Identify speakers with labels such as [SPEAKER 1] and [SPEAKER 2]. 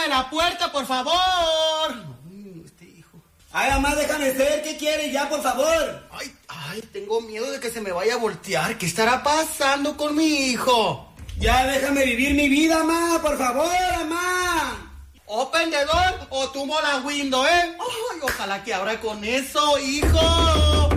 [SPEAKER 1] ábrame la puerta, por favor. Este hijo.
[SPEAKER 2] Ay, mamá, déjame ser. ¿Qué quieres ya, por favor?
[SPEAKER 1] Ay, tengo miedo de que se me vaya a voltear. ¿Qué estará pasando con mi hijo?
[SPEAKER 2] Ya déjame vivir mi vida, mamá, por favor, mamá.
[SPEAKER 1] Open the door o tumbo la window, ¿eh? Ay, ojalá que abra con eso, hijo.